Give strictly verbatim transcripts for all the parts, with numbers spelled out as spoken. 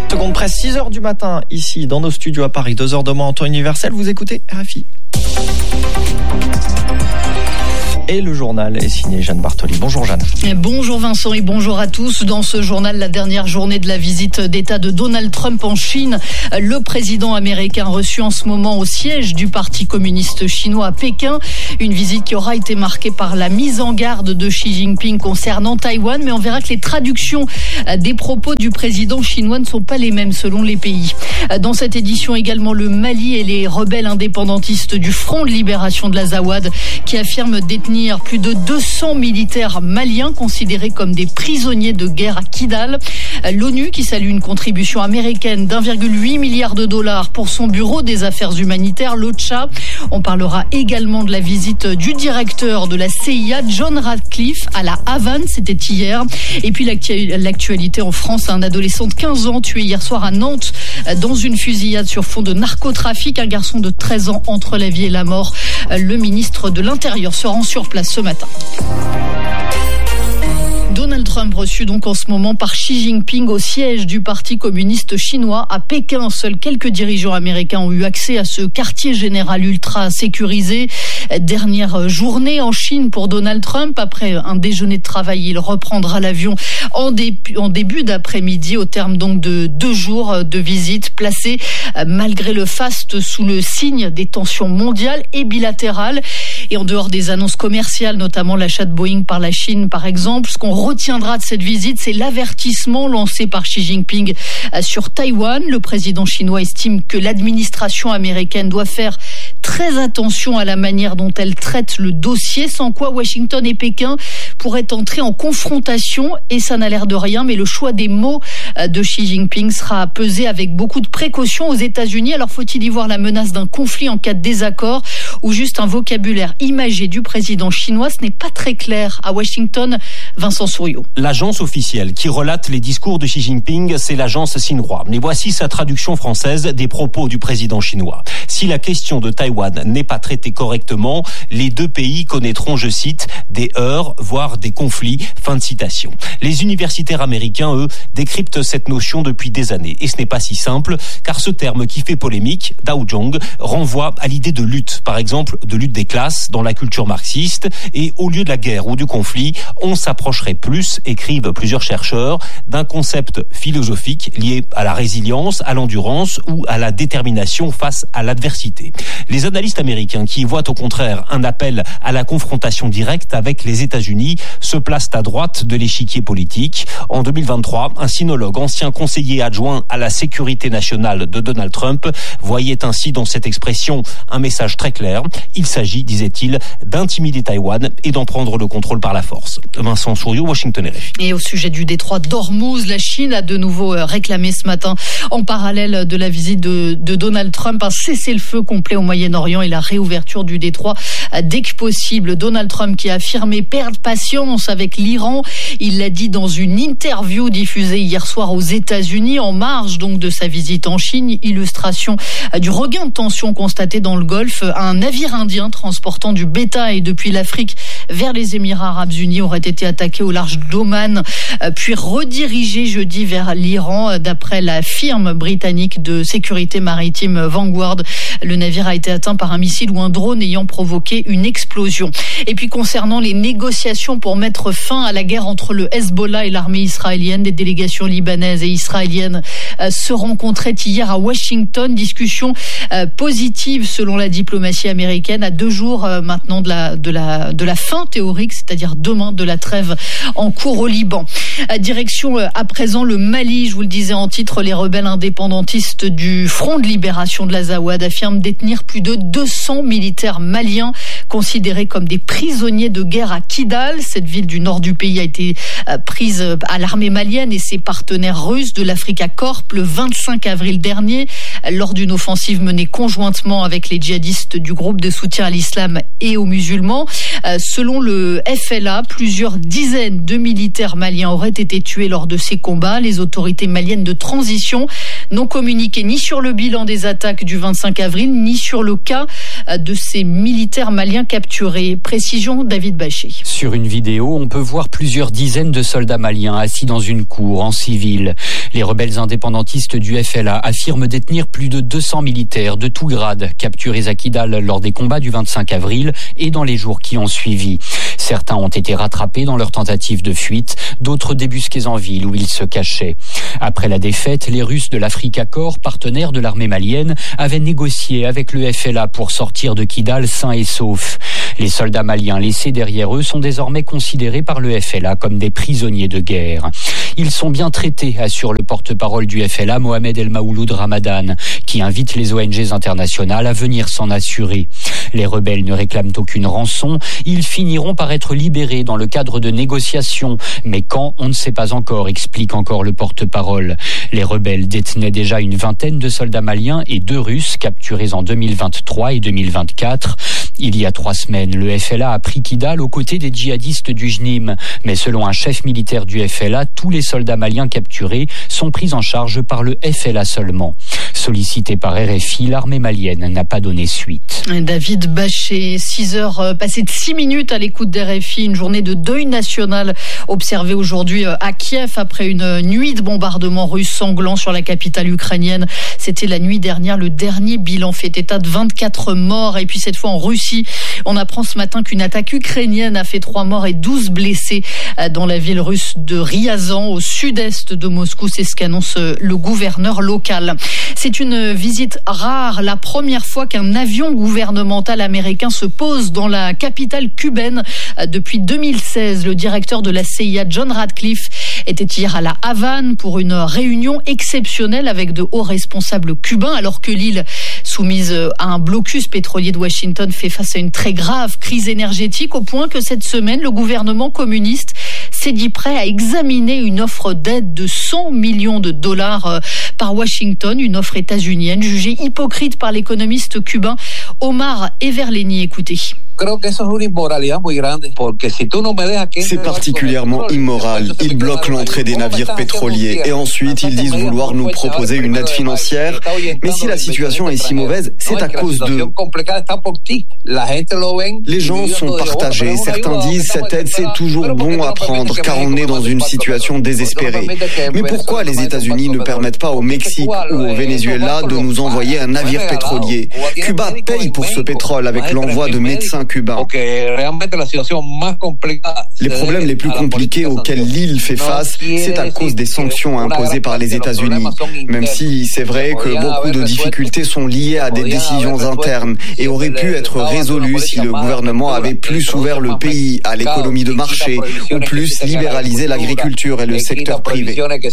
Seconde presse, six heures du matin, ici, dans nos studios à Paris, deux heures de moins en temps universel. Vous écoutez R F I. Et le journal est signé Jeanne Bartoli. Bonjour Jeanne. Bonjour Vincent et bonjour à tous. Dans ce journal, la dernière journée de la visite d'État de Donald Trump en Chine. Le président américain reçu en ce moment au siège du Parti communiste chinois à Pékin. Une visite qui aura été marquée par la mise en garde de Xi Jinping concernant Taïwan. Mais on verra que les traductions des propos du président chinois ne sont pas les mêmes selon les pays. Dans cette édition également, le Mali et les rebelles indépendantistes du Front de libération de l'Azawad qui affirment détenir plus de deux cents militaires maliens considérés comme des prisonniers de guerre à Kidal. L'ONU qui salue une contribution américaine d'un virgule huit milliard de dollars pour son bureau des affaires humanitaires, l'OCHA. On parlera également de la visite du directeur de la C I A, John Radcliffe, à la Havane, c'était hier. Et puis l'actualité en France, un adolescent de quinze ans tué hier soir à Nantes dans une fusillade sur fond de narcotrafic. Un garçon de treize ans entre la vie et la mort. Le ministre de l'Intérieur se rend sur place ce matin. Donald Trump reçu donc en ce moment par Xi Jinping au siège du Parti communiste chinois à Pékin. Seuls quelques dirigeants américains ont eu accès à ce quartier général ultra sécurisé. Dernière journée en Chine pour Donald Trump. Après un déjeuner de travail, il reprendra l'avion en, dé- en début d'après-midi au terme donc de deux jours de visite placée malgré le faste sous le signe des tensions mondiales et bilatérales. Et en dehors des annonces commerciales, notamment l'achat de Boeing par la Chine par exemple, ce qu'on retiendra de cette visite, c'est l'avertissement lancé par Xi Jinping sur Taïwan. Le président chinois estime que l'administration américaine doit faire très attention à la manière dont elle traite le dossier, sans quoi Washington et Pékin pourraient entrer en confrontation, et ça n'a l'air de rien, mais le choix des mots de Xi Jinping sera pesé avec beaucoup de précautions aux États-Unis. Alors faut-il y voir la menace d'un conflit en cas de désaccord ou juste un vocabulaire imagé du président chinois? Ce n'est pas très clair à Washington. Vincent Souriau. L'agence officielle qui relate les discours de Xi Jinping, c'est l'agence Xinhua. Mais voici sa traduction française des propos du président chinois. Si la question de Taïwan n'est pas traitée correctement, les deux pays connaîtront, je cite, des heurts, voire des conflits. Fin de citation. Les universitaires américains, eux, décryptent cette notion depuis des années. Et ce n'est pas si simple, car ce terme qui fait polémique, Daojong, renvoie à l'idée de lutte. Par exemple, de lutte des classes dans la culture marxiste. Et au lieu de la guerre ou du conflit, on s'approcherait plus, écrivent plusieurs chercheurs, d'un concept philosophique lié à la résilience, à l'endurance ou à la détermination face à l'adversité. Les analystes américains qui voient au contraire un appel à la confrontation directe avec les États-Unis se placent à droite de l'échiquier politique. En deux mille vingt-trois, un sinologue, ancien conseiller adjoint à la sécurité nationale de Donald Trump, voyait ainsi dans cette expression un message très clair. Il s'agit, disait-il, d'intimider Taïwan et d'en prendre le contrôle par la force. Vincent Souriau, Washington R F I. Et au sujet du détroit d'Ormuz, la Chine a de nouveau réclamé ce matin, en parallèle de la visite de, de Donald Trump, un cessez-le-feu complet au Moyen-Orient et la réouverture du détroit dès que possible. Donald Trump qui a affirmé perdre patience avec l'Iran. Il l'a dit dans une interview diffusée hier soir aux États-Unis, en marge donc de sa visite en Chine. Illustration du regain de tension constaté dans le Golfe. Un navire indien transportant du bétail depuis l'Afrique vers les Émirats arabes unis aurait été attaqué au large d'Oman, puis redirigé jeudi vers l'Iran. D'après la firme britannique de sécurité maritime Vanguard, le navire a été atteint par un missile ou un drone ayant provoqué une explosion. Et puis concernant les négociations pour mettre fin à la guerre entre le Hezbollah et l'armée israélienne, des délégations libanaises et israéliennes se rencontraient hier à Washington. Discussion positive selon la diplomatie américaine, à deux jours maintenant de la, de la, de la fin théorique, c'est-à-dire demain, de la trêve en cours au Liban. Direction à présent le Mali, je vous le disais en titre, les rebelles indépendantistes du Front de libération de l'Azawad affirment détenir plus de deux cents militaires maliens considérés comme des prisonniers de guerre à Kidal. Cette ville du nord du pays a été prise à l'armée malienne et ses partenaires russes de l'Africa Corps le vingt-cinq avril dernier lors d'une offensive menée conjointement avec les djihadistes du groupe de soutien à l'islam et aux musulmans. Selon le F L A, plusieurs dizaines deux militaires maliens auraient été tués lors de ces combats. Les autorités maliennes de transition n'ont communiqué ni sur le bilan des attaques du vingt-cinq avril, ni sur le cas de ces militaires maliens capturés. Précision, David Bachet. Sur une vidéo, on peut voir plusieurs dizaines de soldats maliens assis dans une cour en civil. Les rebelles indépendantistes du F L A affirment détenir plus de deux cents militaires de tout grade capturés à Kidal lors des combats du vingt-cinq avril et dans les jours qui ont suivi. Certains ont été rattrapés dans leur tentative de fuite, d'autres débusqués en ville où ils se cachaient. Après la défaite, les Russes de l'Africa Corps, partenaires de l'armée malienne, avaient négocié avec le F L A pour sortir de Kidal sains et saufs. Les soldats maliens laissés derrière eux sont désormais considérés par le F L A comme des prisonniers de guerre. Ils sont bien traités, assure le porte-parole du F L A, Mohamed El Maouloud Ramadan, qui invite les O N G internationales à venir s'en assurer. Les rebelles ne réclament aucune rançon. Ils finiront par être libérés dans le cadre de négociations. Mais quand, on ne sait pas encore, explique encore le porte-parole. Les rebelles détenaient déjà une vingtaine de soldats maliens et deux Russes capturés en deux mille vingt-trois et deux mille vingt-quatre. Il y a trois semaines, le F L A a pris Kidal aux côtés des djihadistes du J N I M. Mais selon un chef militaire du F L A, tous les soldats maliens capturés sont pris en charge par le F L A seulement. Sollicité par R F I, l'armée malienne n'a pas donné suite. David Bachet, six heures passées de six minutes à l'écoute d'R F I, une journée de deuil national observée aujourd'hui à Kiev après une nuit de bombardements russes sanglants sur la capitale ukrainienne. C'était la nuit dernière, le dernier bilan fait état de vingt-quatre morts. Et puis cette fois en Russie, on apprend ce matin qu'une attaque ukrainienne a fait trois morts et douze blessés dans la ville russe de Ryazan, au sud-est de Moscou. C'est ce qu'annonce le gouverneur local. C'est une visite rare, la première fois qu'un avion gouvernemental américain se pose dans la capitale cubaine depuis deux mille seize. Le directeur de la C I A, John Ratcliffe, était hier à la Havane pour une réunion exceptionnelle avec de hauts responsables cubains, alors que l'île, soumise à un blocus pétrolier de Washington, fait face à une très grave crise énergétique, au point que cette semaine, le gouvernement communiste s'est dit prêt à examiner une offre d'aide de cent millions de dollars par Washington, une offre états-unienne jugée hypocrite par l'économiste cubain Omar Everleni. Écoutez. C'est particulièrement immoral. Ils bloquent l'entrée des navires pétroliers et ensuite ils disent vouloir nous proposer une aide financière. Mais si la situation est si mauvaise, c'est à cause d'eux. Les gens sont partagés. Certains disent cette aide c'est toujours bon à prendre car on est dans une situation désespérée. Mais pourquoi les États-Unis ne permettent pas au Mexique ou au Venezuela de nous envoyer un navire pétrolier? Cuba paye pour ce pétrole avec l'envoi de médecins cubains. Les problèmes les plus compliqués auxquels l'île fait face, c'est à cause des sanctions imposées par les États-Unis. Même si c'est vrai que beaucoup de difficultés sont liées à des décisions internes et auraient pu être résolues si le gouvernement avait plus ouvert le pays à l'économie de marché ou plus libéralisé l'agriculture et le secteur privé.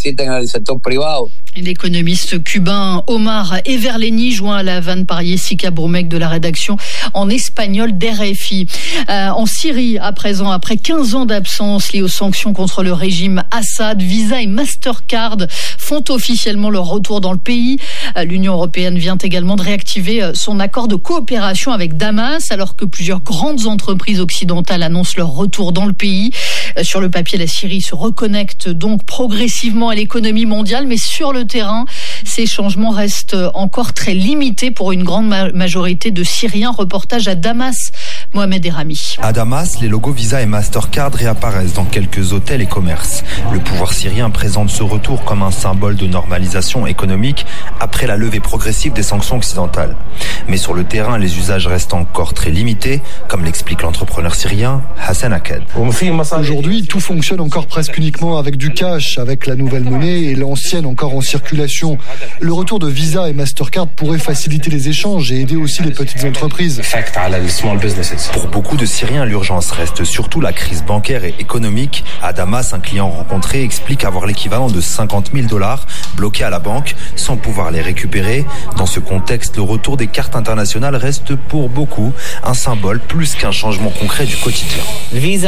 L'économiste cubain Omar Everleni, joint à la Havane par Jessica Bourmec de la rédaction en espagnol d'R F I. Euh, en Syrie, à présent, après quinze ans d'absence liées aux sanctions contre le régime Assad, Visa et Mastercard font officiellement leur retour dans le pays. Euh, L'Union européenne vient également de réactiver son accord de coopération avec Damas, alors que plusieurs grandes entreprises occidentales annoncent leur retour dans le pays. Euh, sur le papier, la Syrie se reconnecte donc progressivement à l'économie mondiale, mais sur le terrain, ces changements restent encore très limités pour une grande ma- majorité de Syriens. Reportage à Damas, Mohamed Erami. À Damas, les logos Visa et Mastercard réapparaissent dans quelques hôtels et commerces. Le pouvoir syrien présente ce retour comme un symbole de normalisation économique après la levée progressive des sanctions occidentales. Mais sur le terrain, les usages restent encore très limités, comme l'explique l'entrepreneur syrien Hassan Aked. Aujourd'hui, tout fonctionne encore presque uniquement avec du cash, avec la nouvelle monnaie et l'ancienne encore en circulation. Le retour de Visa et Mastercard pourrait faciliter les échanges et aider aussi les petites entreprises. Pour beaucoup de Syriens, l'urgence reste surtout la crise bancaire et économique. À Damas, un client rencontré explique avoir l'équivalent de cinquante mille dollars bloqués à la banque sans pouvoir les récupérer. Dans ce contexte, le retour des cartes internationales reste pour beaucoup un symbole plus qu'un changement concret du quotidien.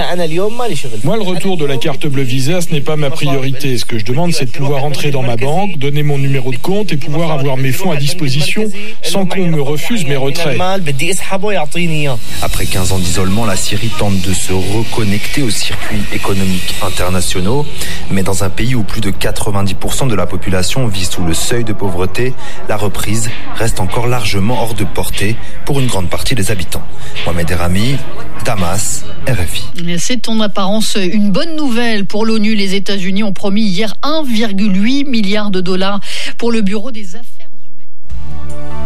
Moi, le retour de la carte bleue Visa, ce n'est pas ma priorité. Ce que je demande, c'est de pouvoir entrer dans ma banque, donner mon numéro de compte et pouvoir avoir mes fonds à disposition sans qu'on me refuse mes retraits. Après quinze ans d'isolement, la Syrie tente de se reconnecter aux circuits économiques internationaux. Mais dans un pays où plus de quatre-vingt-dix pour cent de la population vit sous le seuil de pauvreté, la reprise reste encore largement hors de portée pour une grande partie des habitants. Mohamed Erami, Damas, R F I. C'est en apparence une bonne nouvelle pour l'ONU. Les États-Unis ont promis hier un virgule huit milliard de dollars pour le Bureau des affaires